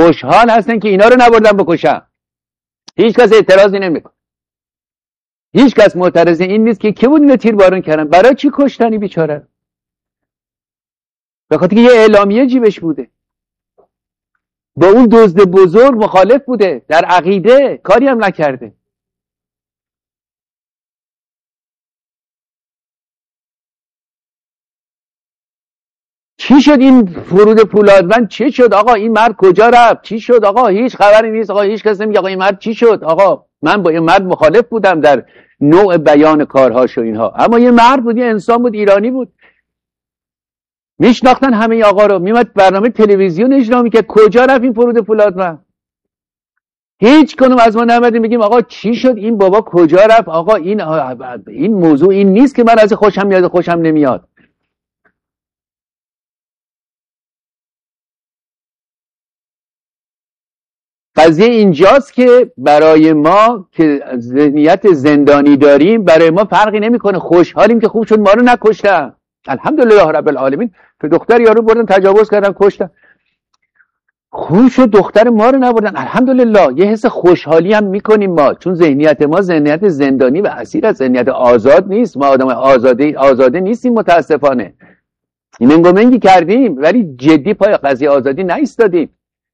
خوشحال هستن که اینا رو نبردن بکشن. هیچ کس اعتراضی نمیکنه، هیچ کس معترض این نیست که کی بود اینو تیربارون کردن، برای چی کشتنی بیچاره؟ به خاطر که یه اعلامیه جیبش بوده، با اون دزد بزرگ مخالف بوده، در عقیده کاری هم نکرده. چی شد این فرود پولادوند؟ چی شد آقا؟ این مرد کجا رفت؟ چی شد آقا؟ هیچ خبری نیست آقا، هیچ کس نمیگه آقا این مرد چی شد. آقا من با این مرد مخالف بودم در نوع بیان کارهاش و اینها، اما یه مرد بود، یه انسان بود، ایرانی بود، میشناختن همه ای آقا رو، میمد برنامه تلویزیون اجرا میکرد. کجا رفت این فرود پولادوند؟ هیچ کنم از ما نمیدیم بگیم آقا چی شد این بابا کجا رفت. آقا این موضوع این نیست که من از خوشم میاد خوشم نمیاد. قضیه اینجاست که برای ما که ذهنیت زندانی داریم، برای ما فرقی نمیکنه، خوشحالیم که خوب شد ما رو نکشتن، الحمدلله رب العالمین. که دختر یارو بردن تجاوز کردن کشتن، خوب شد دختر ما رو نبردن، الحمدلله. یه حس خوشحالی هم میکنیم ما، چون ذهنیت ما ذهنیت زندانی و اسیر از ذهنیت آزاد نیست. ما آدم آزاده نیستیم متاسفانه. منگی کردیم ولی جدی پای قضیه آزادی نایستادیم.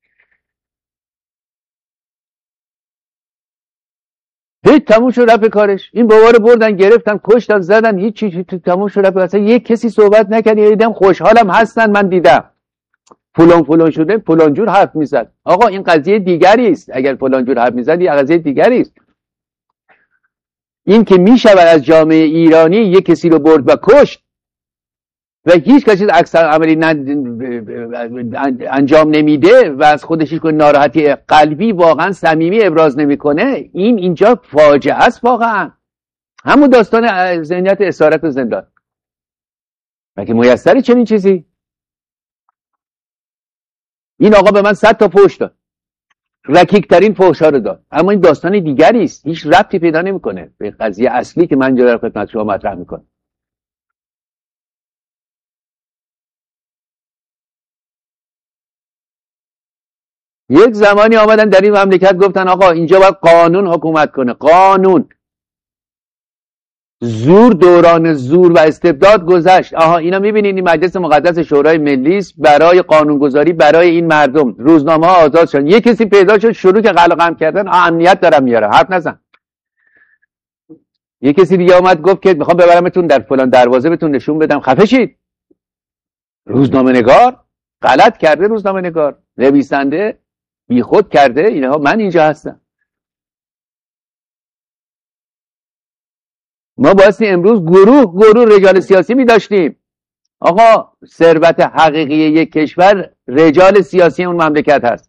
هیچ تموم شد رفت کارش. این بابا رو بردن گرفتن کشتن زدن، هیچ تموم شد رفت. اصلا یک کسی صحبت نکرد. دیدم خوشحالم هستن، من دیدم فلان شده فلان جور حرف میزد. آقا این قضیه دیگری است. اگر فلان جور حرف میزد یه قضیه دیگری است. این که میشود از جامعه ایرانی یک کسی رو برد و کشت و هیچ کسی اکثر عملی انجام نمیده و از خودش هیچ ناراحتی قلبی واقعا صمیمی ابراز نمیکنه، اینجا فاجعه است واقعا. همون داستان ذهنیت اسارت و زندان. مگه میسره چنین چیزی؟ این آقا به من 100 تا فحش داد، رکیک ترین فحش‌ها رو داد، اما این داستان دیگری است، هیچ ربطی پیدا نمیکنه به قضیه اصلی که من در خدمت شما مطرح میکنم. یک زمانی آمدن در این مملکت گفتن آقا اینجا باید قانون حکومت کنه، قانون. زور، دوران زور و استبداد گذشت. آها اینا میبینید این مجلس مقدس شورای ملی است برای قانونگذاری برای این مردم. روزنامه ها آزاد شد، یک کسی پیدا شد شروع که قلقم کردن، امنیت دارم میاره، حرف نزن. یک کسی دیگه اومد گفت که میخوام ببرمتون در فلان دروازه بهتون نشون بدم، خفه شید. روزنامه نگار غلط کرده، روزنامه نگار نویسنده بیخود کرده، اینها من اینجا هستم. ما بایستی امروز گروه رجال سیاسی می داشتیم. آقا ثروت حقیقی یک کشور رجال سیاسی اون مملکت هست،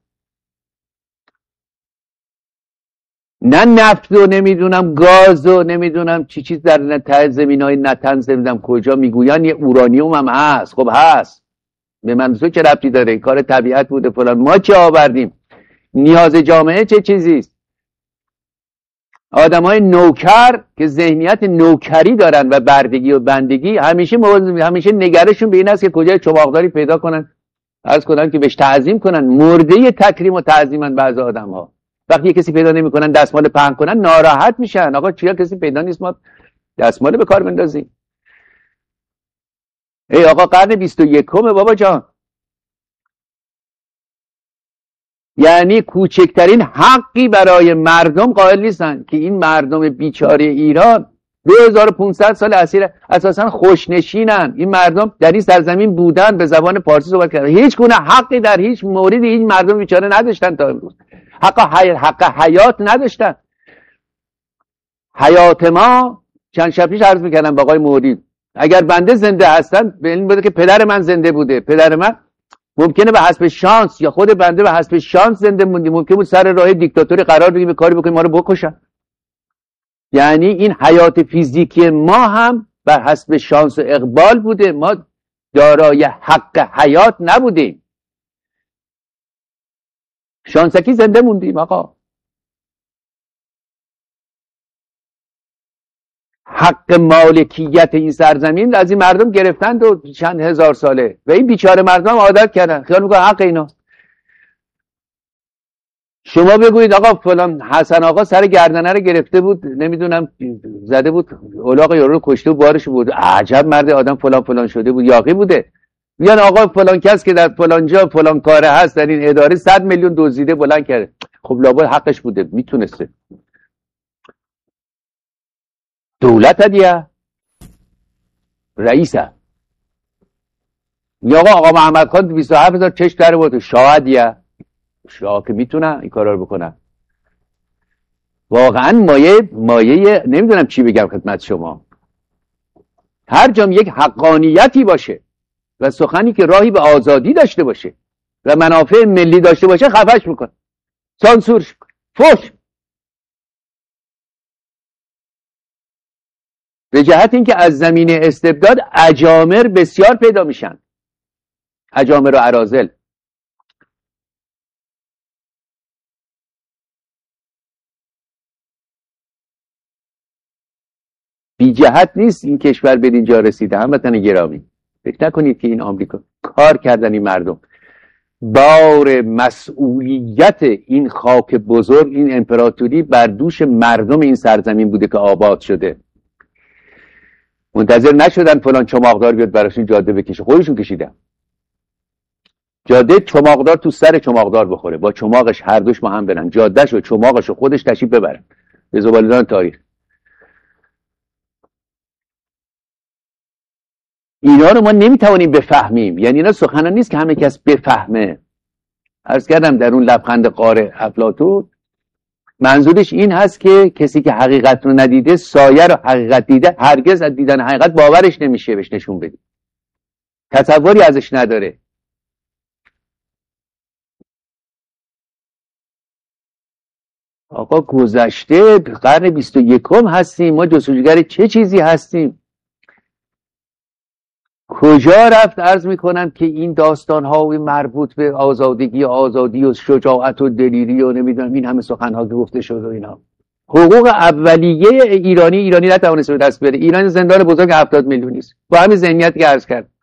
نه نفت و نمیدونم گاز و نمیدونم چی چیز در ته زمینای نتنز نمیدونم کجا میگوین یه اورانیوم هم هست. خب هست، به منظور چه ربطی داره؟ کار طبیعت بوده فلان. ما چه آوردیم؟ نیاز جامعه چه چیزیست؟ آدمای نوکر که ذهنیت نوکری دارن و بردگی و بندگی، همیشه نگرشون به این است که کجای چماقداری پیدا کنن، عرض کنن که بهش تعظیم کنن. مرده تکریم و تعظیمن بعضی آدم‌ها. وقتی کسی پیدا نمی‌کنن دستمال پهن کنن ناراحت میشن. آقا چرا کسی پیدا نیست ما دستمال به کار بندازیم؟ ای آقا قرن 21 بابا جان، یعنی کوچکترین حقی برای مردم قائل نیستن که این مردم بیچاره ایران 2500 سال اسیر اساسا خوشنشینن. این مردم در این سرزمین بودن، به زبان فارسی صحبت کردن، هیچ گونه حقی در هیچ موردی این مردم بیچاره نداشتن تا امروز. حق حیات نداشتن. حیات ما چند شب پیش عرض میکردم با آقای مهدی، اگر بنده زنده هستن به این بوده که پدر من زنده بوده، پدر من ممکنه به حسب شانس یا خود بنده به حسب شانس زنده موندیم، ممکنه بود سر راه دیکتاتوری قرار بگیریم، به کاری بکنیم ما رو بکشن. یعنی این حیات فیزیکی ما هم بر حسب شانس و اقبال بوده، ما دارای حق حیات نبودیم. شانسکی زنده موندیم. آقا حق مالکیت این سرزمین از این مردم گرفتند و چند هزار ساله و این بیچاره مردم عادت کردن، خیال میکنن حق اینا. شما بگویید آقا فلان حسن آقا سر گردنه رو گرفته بود، نمیدونم زده بود الاغ یارو رو کشته و بارش بود، عجب مرد آدم فلان فلان شده بود، یاغی بوده. میگن آقا فلان کس که در فلان جا فلان کاره هست در این اداره 100 میلیون دزدیده بلند کرده. خب لابد حقش بوده، میتونسته. دولت دیگه رئیسه. یا آقا محمد خان 27000 چش در بود، شاهد یه شاه که میتونن این کارا رو بکنن. واقعا مایه نمیدونم چی بگم خدمت شما. هر جام یک حقانیتی باشه و سخنی که راهی به آزادی داشته باشه و منافع ملی داشته باشه خفش میکن، سانسورش میکن، فوش. به جهت اینکه از زمینه استبداد اجامر بسیار پیدا میشن، اجامر و اراذل. بی جهت نیست این کشور به اینجا رسیده. هموطن گرامی، فکر نکنید که این آمریکا کار کردن این مردم. بار مسئولیت این خاک بزرگ، این امپراتوری بر دوش مردم این سرزمین بوده که آباد شده. منتظر نشدن فلان چماقدار بیاد براشون جاده بکشه، خودشون کشیدن جاده. چماقدار تو سر چماقدار بخوره، با چماقش هر دوش با هم برن، جادهش و چماقش و خودش تشریف ببرن به زبالدان تاریخ. اینا رو ما نمیتوانیم بفهمیم. یعنی اینا سخنان نیست که همه کس بفهمه. عرض کردم در اون لبخند قار افلاطون منظورش این هست که کسی که حقیقت رو ندیده، سایه رو حقیقت دیده، هرگز از دیدن حقیقت باورش نمیشه بهش نشون بدی، تصوری ازش نداره. آقا گذشته قرن 21 هستیم، ما جستجوگر چه چیزی هستیم؟ کجا رفت؟ عرض میکنم که این داستان ها مربوط به آزادی و شجاعت و دلیری و نمیدونم این همه سخن ها گفته شد و اینا. حقوق اولیه ایرانی نتوانست به دست بره. ایران زندان بزرگ 70 میلیونی است با همین ذهنیتی که عرض کرد.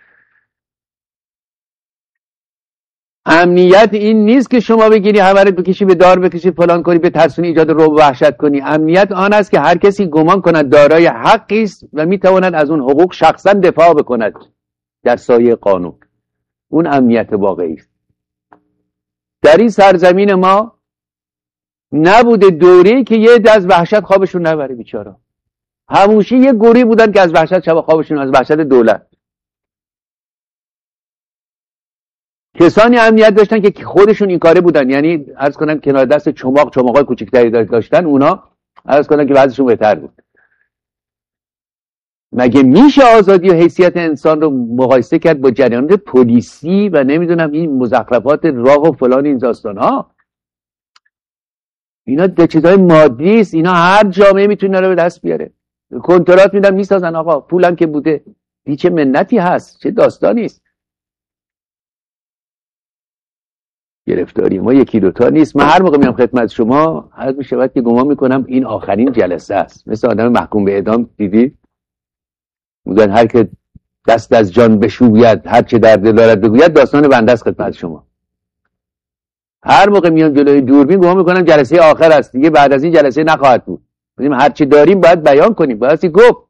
امنیت این نیست که شما بگیری همه رو بکشی به دار بکشی فلان کنی به ترسونی ایجاد رعب و وحشت کنی. امنیت آن است که هر کسی گمان کند دارای حقی است و میتواند از اون حقوق شخصا دفاع بکند در سایه قانون. اون امنیت واقعی است. در این سرزمین ما نبوده دوره‌ای که یه از وحشت خوابشون نبره بیچارا. هموشه یه گوری بودن که از وحشت شب خوابشون، از وحشت دولت. کسانی امنیت داشتن که خودشون این کاره بودن، یعنی عرض کنم کنار دست چماقای کوچکتری داشتن، اونا عرض کنم که وضعشون بهتر بود. مگه میشه آزادی و حیثیت انسان رو مقایسه کرد با جریانات پلیسی و نمیدونم این مزخرفات راه و فلان این داستان ها؟ اینا چیزای مادی است. اینا هر جامعه میتونه رو به دست بیاره. کنترات میدن میسازن آقا، پولم که بوده. چه منتی هست، چه داستانی است. گرفتاری ما یکی دوتا نیست. من هر موقع میام خدمت شما عرض میشود که گمان میکنم این آخرین جلسه است. مثل آدم محکوم به اعدام دیدی میگن هر که دست از جان بشوید هر چه در دل دارد بگوید. داستان بنده است خدمت شما. هر موقع میام جلوی دوربین گمان میکنم جلسه آخر است دیگه، بعد از این جلسه نخواهد بود. ببینیم هر چی داریم باید بیان کنیم، باید گفت.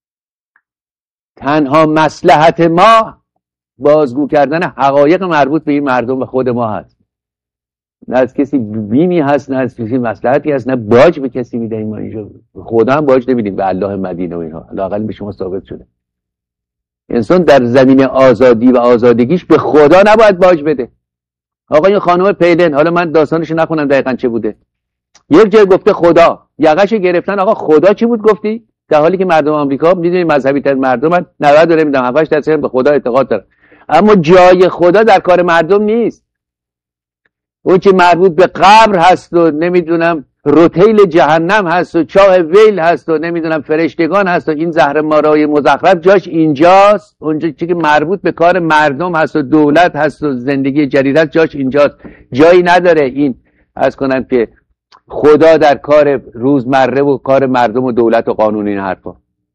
تنها مصلحت ما بازگو کردن حقایق مربوط به این مردم و خود ما هست. نه از کسی بیمی هست، نه از کسی مصلحتی هست، نه باج به کسی میدهیم. ما اینجا خدا هم باج نمیدیم به الله مدینه و اینها. لااقل به شما ثابت شده انسان در زمین آزادی و آزادگیش به خدا نباید باج بده. آقا این خانم پیلن، حالا من داستانش نخونم دقیقاً چه بوده، یک جای گفته خدا، یقش گرفتن. آقا خدا چی بود گفتی؟ در حالی که مردم آمریکا میدونی مذهبی تر مردمن، 90 داره میدونم 7-8% به خدا اعتقاد دارن، اما جای خدا در کار مردم نیست. اون چی مربوط به قبر هست و نمیدونم روتیل جهنم هست و چاه ویل هست و نمیدونم فرشتگان هست و این زهر مارای مزخرف جاش اینجاست. اونجا چی که مربوط به کار مردم هست و دولت هست و زندگی جریرت جاش اینجاست. جایی نداره این عرض کنم که خدا در کار روزمره و کار مردم و دولت و قانون این حرفا.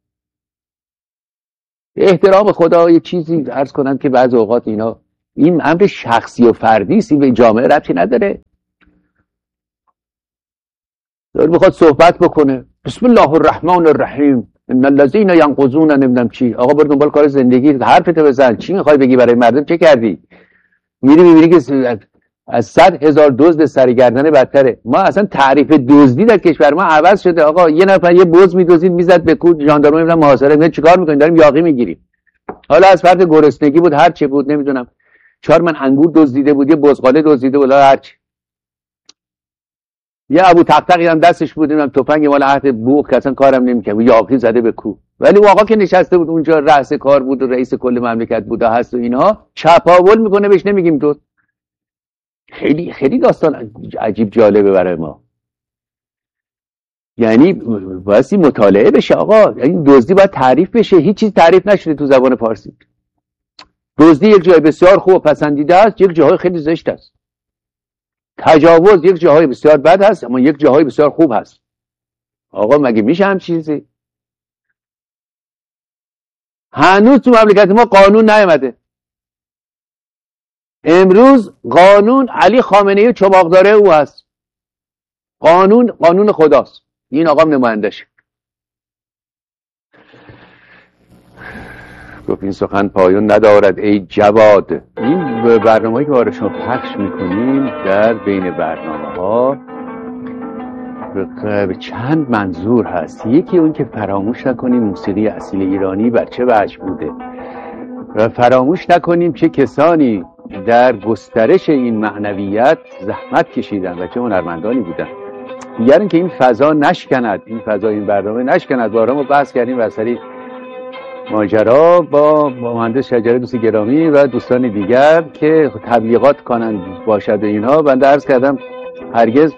احترام خدا یه چیزی عرض کنم که بعضی اوقات اینا این امر شخصی و فردی است، این به جامعه ربطی نداره. داره میخواد صحبت بکنه، بسم الله الرحمن الرحیم ان الذين ينقضون نمیدونم چی. آقا برو دنبال کار زندگی، حرفتو بزن. چی میخوای بگی برای مردم؟ چه کردی؟ میری میبینی که از 100,000 دزد سرگردنه بدتره. ما اصلا تعریف دزدی در کشور ما عوض شده. آقا یه نفر یه بز میدزدید میزد به کود، ژاندارمه میرن محاصره. میگن چیکار میکنین؟ داریم یاغی میگیریم. حالا از فرد گرسنگی بود، هر چی بود، نمیدونم 4 من انگور دزدیده بود، یه بزغاله دزدیده بود، هر چی. یه ابو طقطقی هم دستش بود، نمیدونم تفنگ مال عهد بوق که اصلا کارم نمیکرد، یاغی زده به کو. ولی اون آقا که نشسته بود اونجا، رأس کار بود و رئیس کل مملکت بود و هست و اینها، چپاول میکنه بهش نمیگیم دزد. خیلی خیلی داستان عجیب جالبه برای ما. یعنی واسه مطالعه بشه آقا. این دزدی باید تعریف بشه. هیچ چیز تعریف نشده تو زبان فارسی. دزدی یک جای بسیار خوب و پسندیده است، یک جاهای خیلی زشت است. تجاوز یک جاهای بسیار بد است، اما یک جاهای بسیار خوب هست. آقا مگه میشه هم چیزی؟ هنوز تو مملکت ما قانون نیامده. امروز قانون علی خامنه‌ای چماقداره او هست. قانون خداست. این آقا نمایندشه. گفت این سخن پایان ندارد ای جواد. این برنامه‌ای که برای شما پخش میکنیم در بین برنامه‌ها به چند منظور هست. یکی اون که فراموش نکنیم موسیقی اصیل ایرانی بر چه وجه بوده و فراموش نکنیم چه کسانی در گسترش این معنویت زحمت کشیدن و چه هنرمندانی بودن. دیگر اینکه این فضا نشکند، این فضا این برنامه نشکند. بارها ما بحث کردیم وسری ماجرا با مهندس شجره دوست گرامی و دوستان دیگر که تبلیغات کنند باشد و اینها. بنده عرض کردم هرگز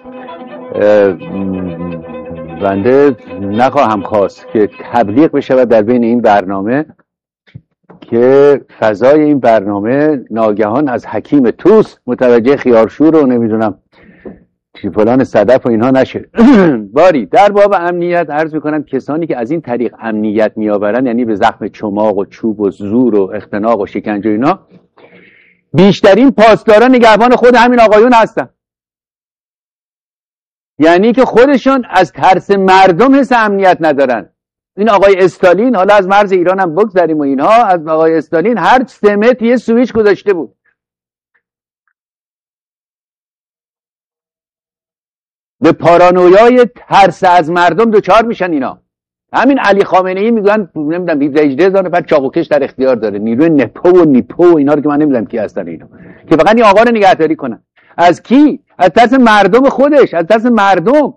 بنده نخواهم خواست که تبلیغ بشود در بین این برنامه که فضای این برنامه ناگهان از حکیم توس متوجه خیارشور و نمیدونم چی فلان صدف و اینها نشه. باری در باب امنیت عرض میکنم کسانی که از این طریق امنیت میآورن، یعنی به زخم چماق و چوب و زور و اختناق و شکنجه و اینا، بیشترین پاسداران نگهبان خود همین آقایون هستن. یعنی که خودشون از ترس مردم حس امنیت ندارن. این آقای استالین، حالا از مرز ایران هم بگذریم و اینها، از آقای استالین هر 3 متر یه سویچ گذاشته بود. به پارانویای ترس از مردم دوچار میشن اینا. همین علی خامنه‌ای میگن نمیدونم 18 نفر چاقوکش در اختیار داره، نیروی نیپو و اینا رو که من نمیدونم کی هستن اینا، که فقط این آقا رو نگهداری کنن. از کی؟ از ترس مردم خودش، از ترس مردم.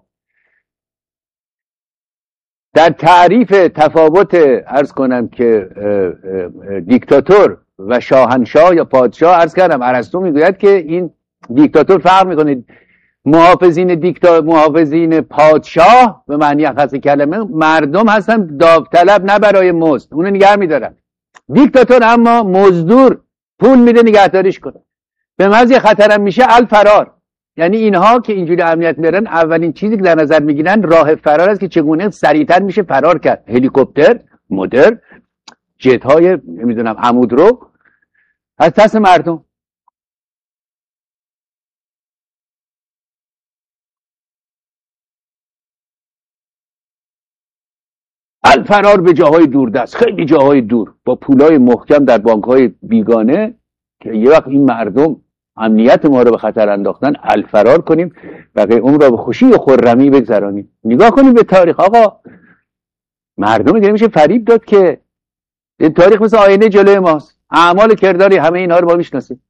در تعریف تفاوت عرض کنم که دیکتاتور و شاهنشاه یا پادشاه، عرض کردم ارسطو میگوید که این دیکتاتور فرق میکنه. محافظین پادشاه به معنی اخص کلمه مردم هستن، داوطلب نه برای مزد، اونو نگه میدارن. دیکتاتور اما مزدور پول میده نگهداریش کنه. به محض خطرم میشه الفرار. یعنی اینها که اینجوری امنیت میارن، اولین چیزی که در نظر میگیرن راه فرار است که چگونه سریعتر میشه فرار کرد. هلیکوپتر مدرن، جت های نمیدونم عمودرو، از دست مردم. الفرار به جاهای دوردست، خیلی جاهای دور، با پولای محکم در بانک‌های بیگانه که یه وقت این مردم امنیت ما رو به خطر انداختن، الفرار کنیم بقیه عمر رو به خوشی و خرمی بگذرانیم. نگاه کنیم به تاریخ آقا، مردم دیگه میشه فریب داد که این تاریخ مثل آینه جلوی ماست. اعمال کرداری همه اینها رو ما میشناسیم.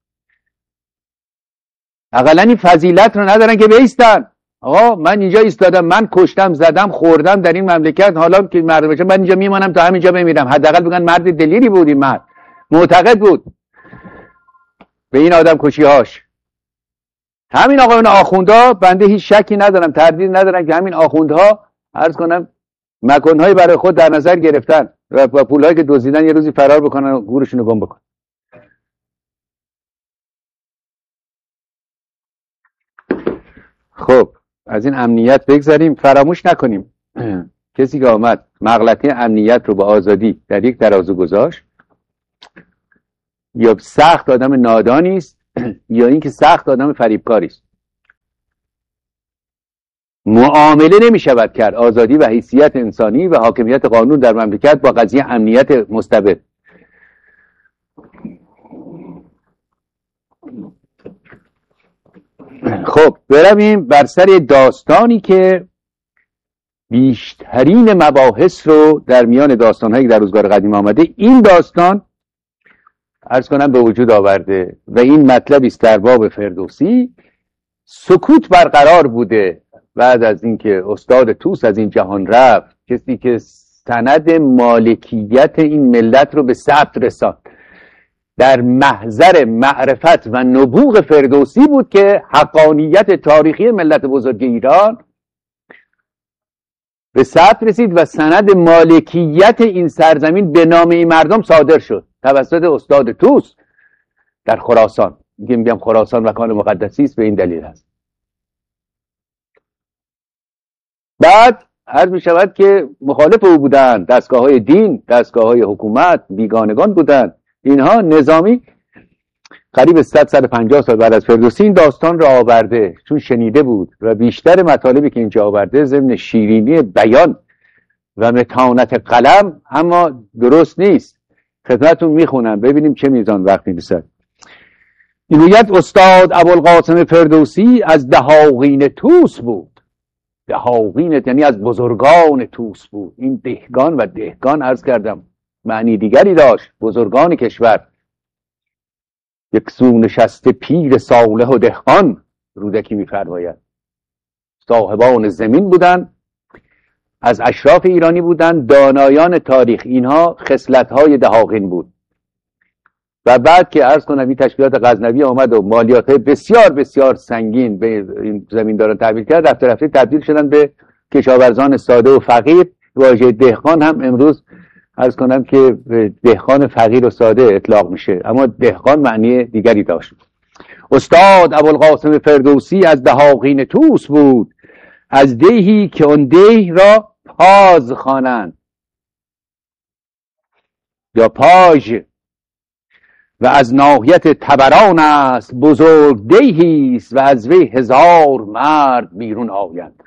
حداقل این فضیلت رو ندارن که بیستن. آقا من اینجا ایستادم، من کشتم، زدم، خوردم در این مملکت، حالا که مرد باشم من اینجا میمانم تا همینجا بمیرم. حداقل بگن مرد دلیری بود، این مرد معتقد بود به این آدم کشیهاش. همین آقایون آخوندها، بنده هیچ شکی ندارم، تردید ندارم که همین آخوندها عرض کنم مکانهای برای خود در نظر گرفتن و با پولهایی که دزدیدن یه روزی فرار بکنن و گورشون رو گم بکنن. خب از این امنیت بگذاریم. فراموش نکنیم کسی که آمد مغلطه امنیت رو با آزادی در یک ترازو گذاشت، یا سخت آدم نادانی است یا اینکه سخت آدم فریبکاری است. معامله نمی شود کرد آزادی و حیثیت انسانی و حاکمیت قانون در مملکت با قضیه امنیت مستبد. خب برویم بر سر داستانی که بیشترین مباحث رو در میان داستان‌هایی که در روزگار قدیم آمده این داستان عرض کنم به وجود آورده و این مطلبی است در باب فردوسی. سکوت برقرار بوده بعد از اینکه استاد طوس از این جهان رفت، کسی که سند مالکیت این ملت رو به ثبت رساند در محضر معرفت و نبوغ فردوسی بود که حقانیت تاریخی ملت بزرگ ایران به ثبت رسید و سند مالکیت این سرزمین به نام این مردم صادر شد توسط استاد طوس در خراسان. میگم خراسان مکان مقدسی است به این دلیل است. بعد عرض می شود که مخالف او بودند دستگاه های دین، دستگاه های حکومت، بیگانگان بودند. اینها نظامی قریب 150 سال بعد از فردوسی این داستان را آورده چون شنیده بود و بیشتر مطالبی که اینجا آورده ضمن شیرینی بیان و متانت قلم اما درست نیست. خدمتتون میخونم ببینیم چه میزان وقت می‌رسد. میگوید استاد ابوالقاسم فردوسی از دهاقین طوس بود. دهاقین یعنی از بزرگان طوس بود. این دهگان و دهگان عرض کردم معنی دیگری داشت. بزرگان کشور، یک سو نشسته پیر صالح و دهقان رودکی می‌فرماید. صاحبان زمین بودند، از اشراف ایرانی بودند، دانایان تاریخ. اینها خصلت‌های دهاقین بود. و بعد که عرض کنم این تشکیلات غزنوی آمد و مالیات بسیار بسیار سنگین به این زمینداران تحویل کرد، رفته رفته تبدیل شدن به کشاورزان ساده و فقیر. واژه دهقان هم امروز عرض کنم که دهقان فقیر و ساده اطلاق میشه، اما دهقان معنی دیگری داشت. استاد ابوالقاسم فردوسی از دهاقین طوس بود، از دهی که آن ده را پاز خوانند یا پاژ، و از ناحیت تبران است بزرگ دهی است و از وی 1000 مرد بیرون آیند.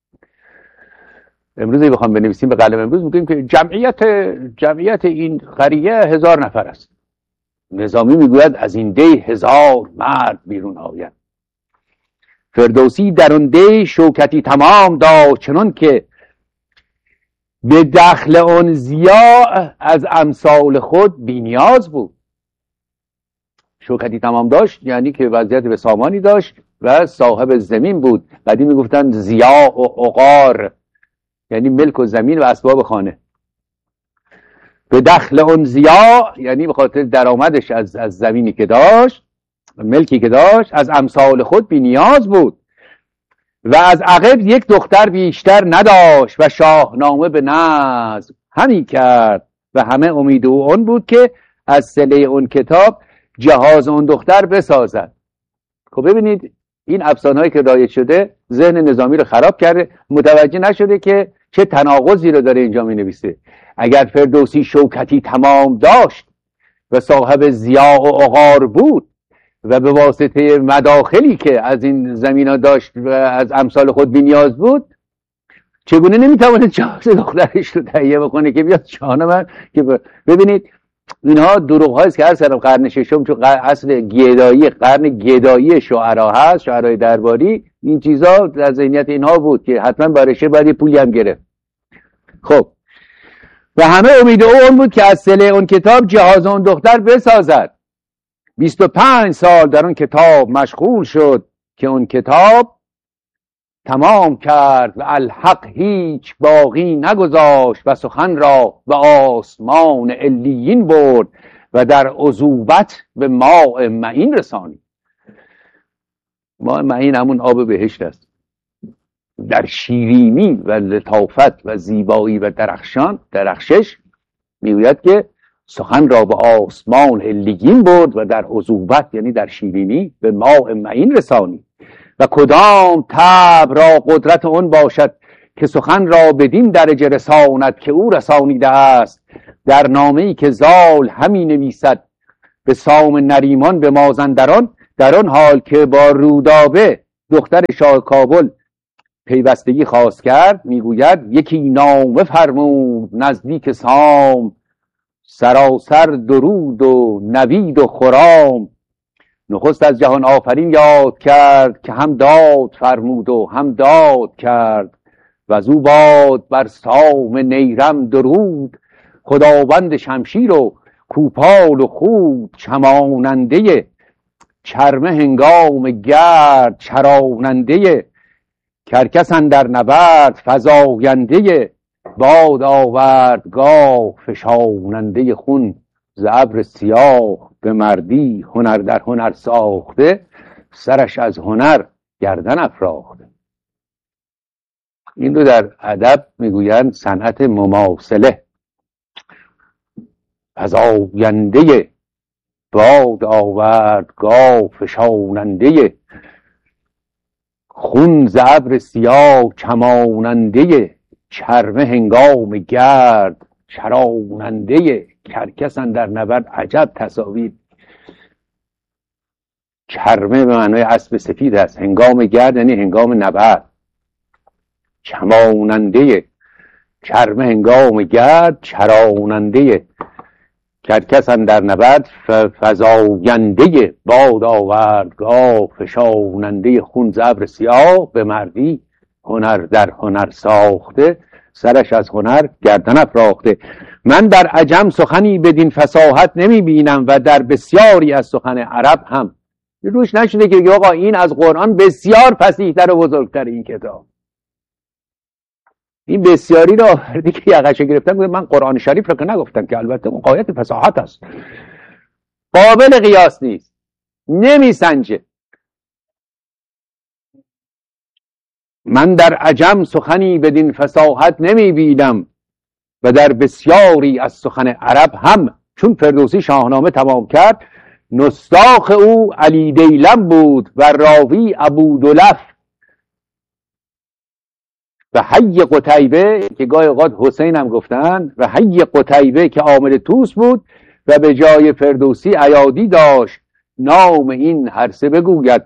امروز بخوام بنویسیم به قلم امروز میگیم که جمعیت این قریه 1000 نفر است. نظامی میگوید از این ده 1000 مرد بیرون آیند. فردوسی در اون ده شوکتی تمام داشت، چنان که به دخل اون ضیاع از امثال خود بینیاز بود. شوکتی تمام داشت یعنی که وضعیت به سامانی داشت و صاحب زمین بود. بعدی میگفتن ضیاع و عقار یعنی ملک و زمین و اسباب خانه. به دخل اون ضیاع یعنی به خاطر درآمدش از زمینی که داشت، ملکی که داشت، از امثال خود بی نیاز بود و از عقب یک دختر بیشتر نداشت و شاهنامه به نظم همی کرد و همه امید او اون بود که از صله اون کتاب جهاز اون دختر بسازد. خب ببینید این افسانه‌ای که رایج شده ذهن نظامی رو خراب کرده، متوجه نشده که چه تناقضی رو داره اینجا می‌نویسه. اگر فردوسی شوکتی تمام داشت و صاحب ضیاع و عقار بود و به واسطه مداخلی که از این زمینا داشت و از امثال خود بی‌نیاز بود، چگونه نمیتواند جهاز دخترش رو تهیه بکنه که بیاد شاهنامه من که ببینید اینها دروغ هاییست که هر سر قرن ششم چون اصل گدایی قرن گدایی شعرا هست، شعرهای درباری، این چیزا در ذهنیت اینها بود که حتما بارشه باید پولی هم گرفت. خب و همه امید اون بود که از صله اون کتاب جهاز اون دختر بسازد. 25 سال در اون کتاب مشغول شد که اون کتاب تمام کرد و الحق هیچ باقی نگذاشت و سخن را به آسمان علیین برد و در عذوبت به ماء معین رسانید. ماء معین همون آب بهشت است. در شیرینی و لطافت و زیبایی و درخشش میگوید که سخن را به آسمان علیین برد و در عذوبت یعنی در شیرینی به ماء معین رسانید. و کدام طبع را قدرت اون باشد که سخن را بدین درجه رساند که او رسانیده است. در نامه‌ای که زال همی نویسد به سام نریمان به مازندران، در آن حال که با رودابه دختر شاه کابل پیوستگی خواست کرد، میگوید یکی نامه فرمود نزدیک سام، سراسر درود و نوید و خرام. نخست از جهان آفرین یاد کرد، که هم داد فرمود و هم داد کرد. وزو باد بر سام نیرم درود، خداوند شمشیر و کوپال و خود. چماننده چرمه هنگام گرد، چراننده کرکس اندر نبرد. فزاینده باد آوردگاه، فشاننده خون ز ابر سیاه. به مردی هنر در هنر ساخته، سرش از هنر گردن افراخته. این رو در ادب میگویند صنعت مماثله. فزاینده باد آوردگاه، فشاننده خون ز ابر سیاه. چماننده چرمه هنگام گرد، چراننده کرکس اندر نبرد. عجب تصاویر. چرمه به معنای اسب سفید است، هنگام گرد یعنی هنگام نبرد. چماننده چرمه هنگام گرد، چراننده کرکس اندر نبرد. فزاینده باد آوردگاه، فشاننده خون ز ابر سیاه. به مردی هنر در هنر ساخته، سرش از هنر گردن افراخته. من در عجم سخنی بدین فصاحت نمی بینم، و در بسیاری از سخن عرب هم روش نشده که آقا این از قرآن بسیار فصیح‌تر و بزرگتر این کتاب. این بسیاری رو آوردی که یقشه گرفتم. من قرآن شریف رو که نگفتم که البته اون غایت فصاحت است، قابل قیاس نیست، نمیسنجه. من در عجم سخنی بدین فصاحت نمی بینم، و در بسیاری از سخن عرب هم. چون فردوسی شاهنامه تمام کرد، نستاخ او علی دیلم بود، و راوی ابودلف. و حی قتیبه که گاهی اوقات حسین هم گفتن، و حی قتیبه که عامل توس بود، و به جای فردوسی ایادی داشت. نام این هر سه بگوید،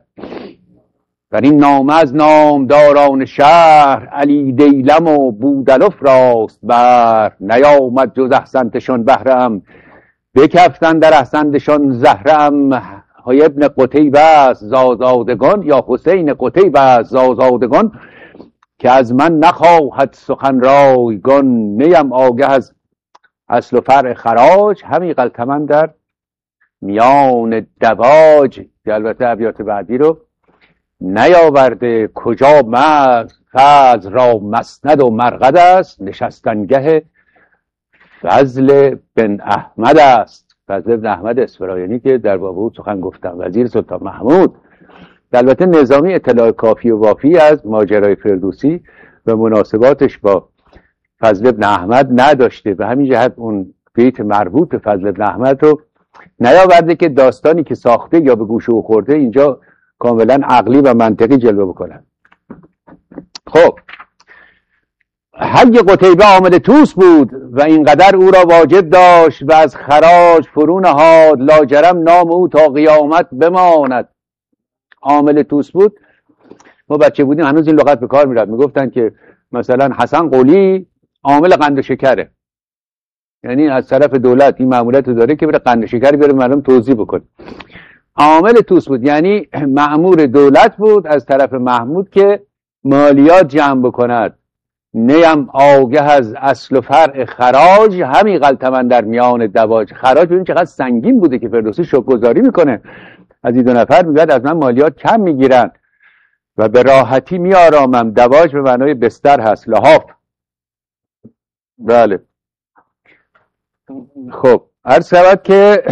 و این نامه از نامداران شهر. علی دیلم و بودلف راست بر، نیامد جز احسنتشان بهرم. بکفتن در احسنتشان زهرم. های ابن قتیبه است زازادگان، یا حسین قتیبه است زازادگان. که از من نخواهد سخن رایگان، نیم آگه از اصل و فرع خراج. همی غلطمن در میان دواج. که البته ابیات بعدی رو نیاورده. کجا فضل را مسند و مرقد است، نشستنگه فضل بن احمد است. فضل بن احمد اسفرایینی که در باب او سخن گفتم، وزیر سلطان محمود. البته نظامی اطلاع کافی و وافی از ماجرای فردوسی و مناسباتش با فضل بن احمد نداشته. به همین جهت اون بیت مربوط به فضل بن احمد رو نیاورده که داستانی که ساخته یا به گوش او خورده اینجا کاملا عقلی و منطقی جلوه بکنن. خب حی قتیبه عامل توس بود، و اینقدر او را واجب داشت، و از خراج فرو نهاد. لاجرم نام او تا قیامت بماند. عامل توس بود. ما بچه بودیم هنوز این لغت به کار میرفت، میگفتن که مثلا حسن قلی عامل قند و شکره، یعنی از طرف دولت این مأموریت رو داره که بره قند و شکر بیاره مردم توزیع بکنه. عامل توس بود یعنی مأمور دولت بود از طرف محمود که مالیات جمع بکند. نیم آگه از اصل و فرع خراج، همی غلطمن در میان دواج. خراج ببین چقدر سنگین بوده که فردوسی شکرگزاری میکنه از این دو نفر، میگه از من مالیات کم میگیرن و به راحتی میارامم. دواج به معنای بستر هست، لحاف. بله. خب عرض شود که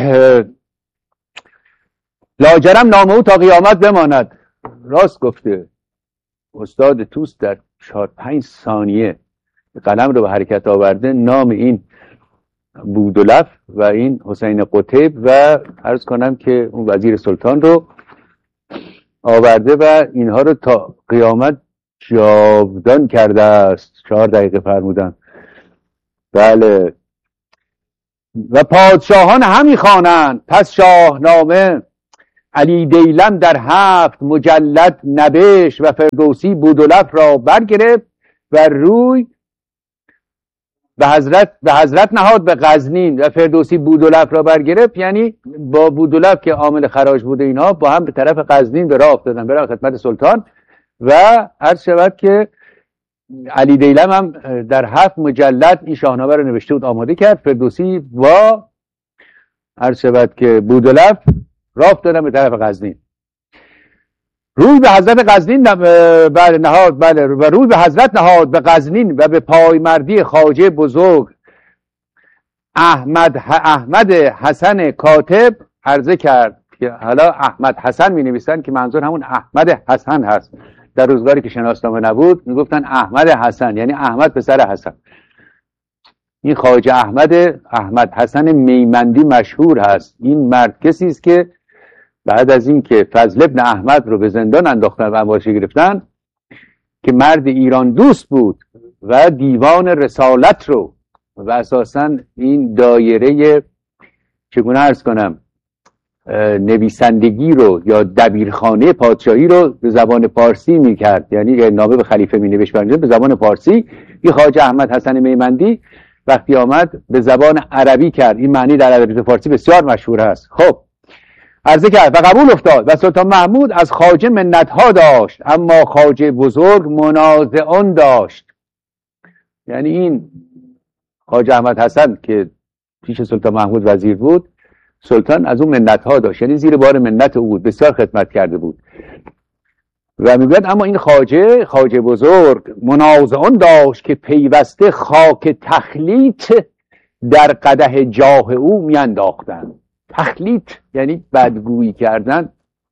لاجرم نام او تا قیامت بماند. راست گفته استاد توس، در 4-5 ثانیه قلم رو به حرکت آورده. نام این بودلف و این حسین قتیب و عرض کنم که اون وزیر سلطان رو آورده و اینها رو تا قیامت جاودان کرده است. 4 دقیقه فرمودن. بله. و پادشاهان همی خوانند پس شاهنامه، علی دیلم در 7 مجلد نبشت و فردوسی بودلف را برگرفت و روی به حضرت نهاد به غزنین و فردوسی بودلف را برگرفت، یعنی با بودلف که عامل خراج بوده اینها با هم به طرف غزنین به راه افتادن برای خدمت سلطان. و عرض شود که علی دیلم هم در 7 مجلد این شاهنامه رو نوشته بود، آماده کرد. فردوسی و عرض شود که بودلف راه افتادن به طرف غزنین. روی به حضرت غزنین نهاد، بله، و روی به حضرت نهاد به غزنین و به پایمردی خواجه بزرگ احمد حسن کاتب عرضه کرد، که حالا احمد حسن می نویسن که منظور همون احمد حسن هست. در روزگاری که شناسنامه نبود می گفتن احمد حسن، یعنی احمد پسر حسن. این خواجه احمد حسن میمندی مشهور هست. این مرد کسی است که بعد از این که فضل ابن احمد رو به زندان انداختن و انباشته گرفتن، که مرد ایران دوست بود و دیوان رسالت رو و اساساً این دایره چگونه عرض کنم نویسندگی رو یا دبیرخانه پادشاهی رو به زبان پارسی میکرد، یعنی نامه به خلیفه مینوشت به زبان پارسی. این خواجه احمد حسن میمندی وقتی آمد به زبان عربی کرد. این معنی در ادبیات فارسی بسیار مشهور است. خب عرضه کرد و قبول افتاد و سلطان محمود از خواجه منتها داشت، اما خواجه بزرگ منازعان داشت. یعنی این خواجه احمد حسن که پیش سلطان محمود وزیر بود، سلطان از اون منتها داشت، یعنی زیر بار منت او بود، بسیار خدمت کرده بود. و میگوید اما این خواجه بزرگ منازعان داشت که پیوسته خاک تخلیط در قدح جاه او میانداختند. تخلیط یعنی بدگویی کردن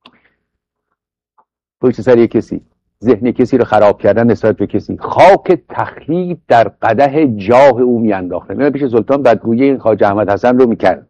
پشت سر کسی، ذهن کسی رو خراب کردن نسبت به کسی. خاک تخلیط در قدح جاه او میانداختند، میاد پیش سلطان بدگویی این خواجه احمد حسن رو میکرد.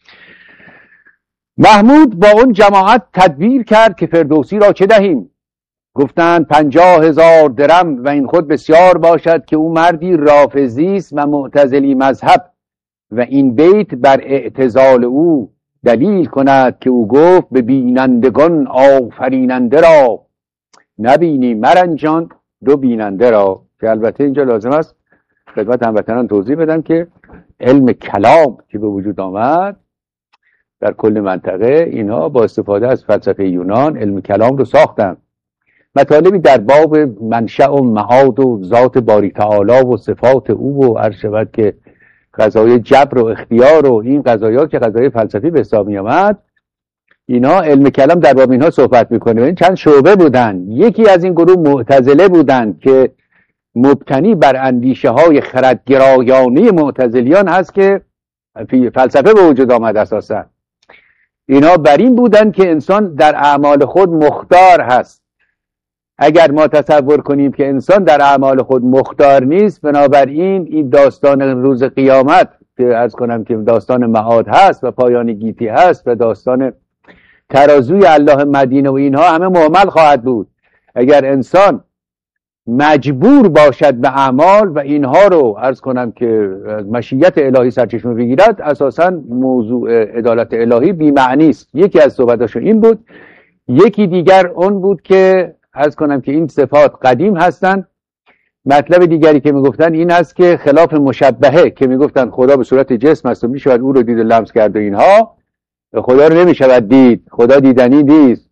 محمود با اون جماعت تدبیر کرد که فردوسی را چه دهیم؟ گفتند 50,000 درم و این خود بسیار باشد که او مردی رافضی است و معتزلی مذهب و این بیت بر اعتزال او دلیل کند که او گفت به بینندگان آفریننده را نبینی مرنجان دو بیننده را. که البته اینجا لازم است خدمت هموطنان توضیح بدم که علم کلام که به وجود آمد در کل منطقه، اینها با استفاده از فلسفه یونان علم کلام رو ساختن. مطالبی در باب منشأ و معاد و ذات باری تعالی و صفات او و عرض شود که قضایای جبر و اختیار و این قضایا که قضایای فلسفی به حساب می آمد، اینا علم کلام در باب اینها صحبت میکنه. این چند شعبه بودن. یکی از این گروه معتزله بودند که مبتنی بر اندیشه های خردگرایانه معتزلیان هست که فلسفه به وجود آمد. اساسا اینا بر این بودند که انسان در اعمال خود مختار هست. اگر ما تصور کنیم که انسان در اعمال خود مختار نیست، بنابراین این داستان روز قیامت که عرض کنم که داستان معاد هست و پایان گیتی هست و داستان ترازوی الله مدینه و اینها همه مهمل خواهد بود. اگر انسان مجبور باشد به اعمال و اینها رو عرض کنم که مشیت الهی سرچشمه بگیرد، اساسا موضوع عدالت الهی بی‌معنی است. یکی از صحبتاشون این بود. یکی دیگر اون بود که عرض کنم که این صفات قدیم هستند. مطلب دیگری که میگفتن این است که خلاف مشبهه که میگفتن خدا به صورت جسم است و میشود او رو دید و لمس کرد و اینها، خدا رو نمیشود دید، خدا دیدنی نیست.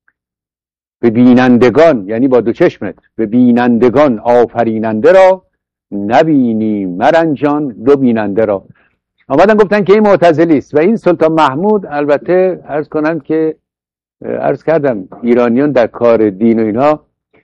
به بینندگان یعنی با دو چشمت، به بینندگان آفریننده را نبینی مرنجان دو بیننده را. آمدن گفتن که این معتزلی است. و این سلطان محمود البته عرض کنم که عرض کردم ایرانیان در کار دین و اینها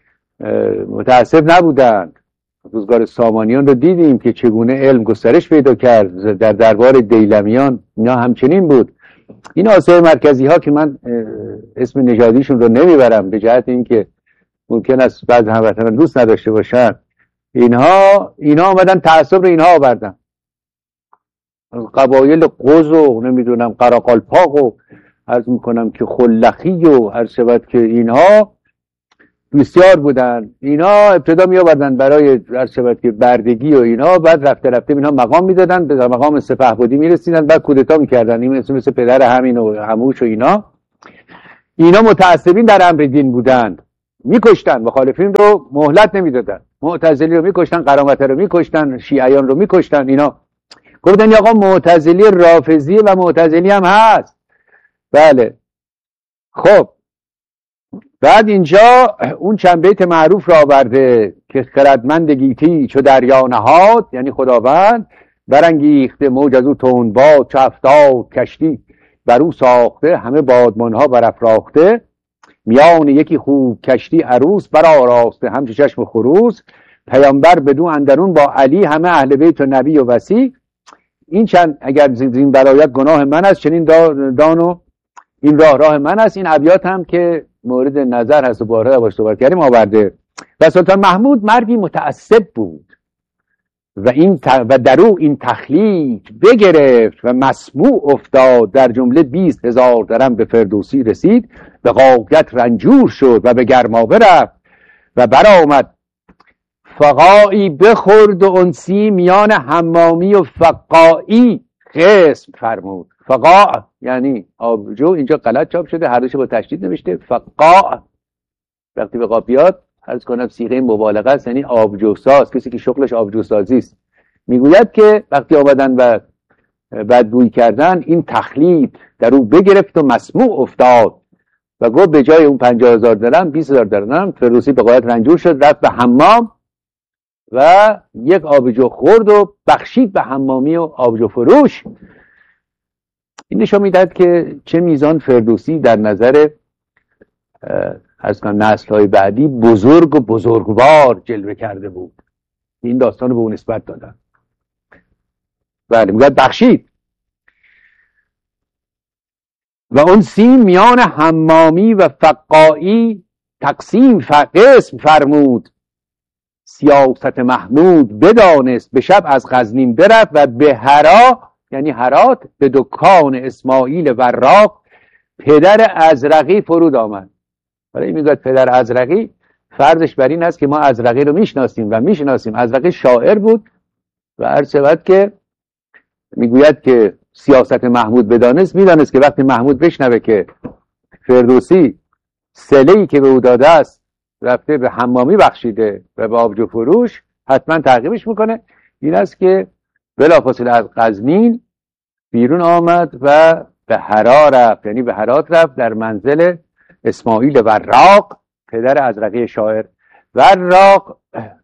متعصب نبودند. روزگار سامانیان رو دیدیم که چگونه علم گسترش پیدا کرد. در دربار دیلمیان اینا همچنین بود. این آثار مرکزی ها که من اسم نژادیشون رو نمیبرم به جهت اینکه ممکن است بعض هموطنان دوست نداشته باشن، اینها آمدن تعصب رو اینها آوردن. قبایل قز و نمیدونم قراقالپاق و عرض میکنم که خلخی و عرض شود که اینها بسیار بودن. اینا ابتدا می آوردن برای عرض شود که بردگی و اینا، بعد رفته اینها مقام میدادن، به مقام سپهبدی میرسیدن، بعد کودتا میکردن. این مثل پدر همین و عموش و اینا. اینا متعصبین در امر دین بودند، میکشتن مخالفین رو، مهلت نمیدادن، معتزلی رو میکشتن، قرامطه رو میکشتن، شیعیان رو میکشتن. اینا گفتن آقا معتزلی رافضی و معتزلی هم هست. بله. خب بعد اینجا اون چند بیت معروف را آورده که خردمند گیتی چو دریا نهاد، یعنی خداوند برانگیخته موج از او تند باد، چو افتاد کشتی بر او ساخته، همه بادمانها برافراخته، میان یکی خوب کشتی عروس برآراسته، همچو چشم خروس، پیامبر بدو اندرون با علی، همه اهل بیت و نبی و وصی. این چند اگر زین برایت گناه من است، چنین دانو این راه من است. این ابیات هم که مورد نظر هست و بارها باش صحبت کردیم آورده. و سلطان محمود مردی متعصب بود و در او این تخلیق بگرفت و مسموع افتاد، در جمله 20,000 درم به فردوسی رسید، به غایت رنجور شد و به گرمابه رفت و برآمد فقاعی بخورد و انسی، میان حمامی و فقاعی قسم فرمود. فقاع یعنی آبجو، اینجا غلط چاپ شده، هر دوش با تشدید نوشته. فقاع وقتی به قاپیات عرض کنم صیغه مبالغه است، یعنی آبجو ساز، کسی که شغلش آبجو سازی است. میگوید که وقتی آمدن و بدگویی کردن، این تخلیط در او بگرفت و مسموع افتاد و گفت به جای اون 50,000 درم 20,000 درم. فردوسی به غایت رنجور شد، رفت به حمام و یک آبجو خورد و بخشید به حمامی و آبجو فروش. این نشان میدهد که چه میزان فردوسی در نظر از نسل‌های بعدی بزرگ و بزرگوار جلوه کرده بود. این داستان رو به اون نسبت دادن. بله میگه بخشید. و اون سیم میان حمامی و فقاعی تقسیم قسم فرمود. سیاست محمود بدانست، به شب از غزنین برفت و به هرا یعنی هرات به دکان اسماعیل وراق پدر ازرقی فرود آمد. برای میگوید پدر ازرقی، فرضش بر این است که ما ازرقی رو میشناسیم و میشناسیم. ازرقی شاعر بود و عرض شود که میگوید که سیاست محمود بدانست، میدانست که وقتی محمود بشنوه که فردوسی سله‌ای که به او داده است رفته به حمامی بخشیده و به آبجو فروش، حتما تعقیبش میکنه. این است که بلافاصله از غزنین بیرون آمد و به هرا رفت، یعنی به هرات رفت، در منزل اسماعیل وراق پدر ازرقی شاعر. وراق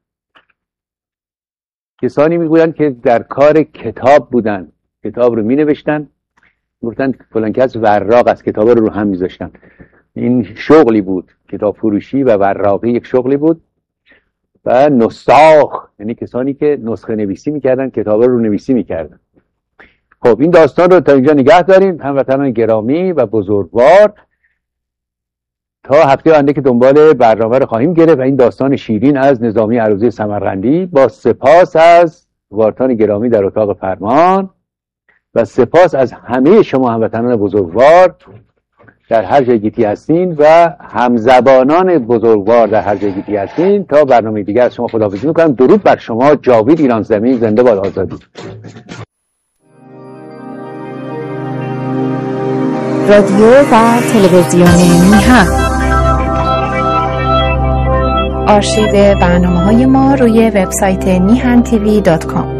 کسانی میگویند که در کار کتاب بودن، کتاب رو می نوشتن، گفتن فلان کس وراق از کتاب رو هم میذاشتن. این شغلی بود، کتاب فروشی و وراقی یک شغلی بود. و نساخ یعنی کسانی که نسخه نویسی میکردن، کتاب رو نویسی میکردن. خب این داستان رو تا اینجا نگه داریم هموطنان گرامی و بزرگوار. تا هفته آینده که دنبال برنامه رو خواهیم گرفت و این داستان شیرین از نظامی عروضی سمرقندی. با سپاس از وارتان گرامی در اتاق فرمان و سپاس از همه شما هموطنان بزرگوار در هر جای گیتی هستین و همزبانان بزرگوار در هر جای گیتی هستین. تا برنامه دیگر از شما خداحافظی میکنم. درود بر شما. جاوید ایران زمین. زنده باد آزادی. رادیو و تلویزیون میهن. آرشیو برنامه‌های ما روی وبسایت mihan tv.com.